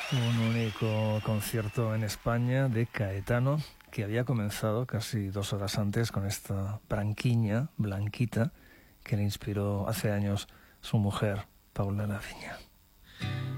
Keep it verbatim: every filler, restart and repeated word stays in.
Un único concierto en España de Caetano, que había comenzado casi dos horas antes con esta branquiña, blanquita, que le inspiró hace años su mujer, Paula Lavigne.